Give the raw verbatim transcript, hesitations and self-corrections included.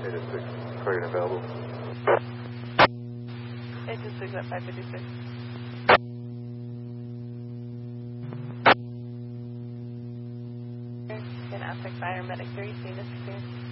Agent six, cleared and available. Agent six at five fifty-six. An Aztec Fire, Medic three, seen this clear.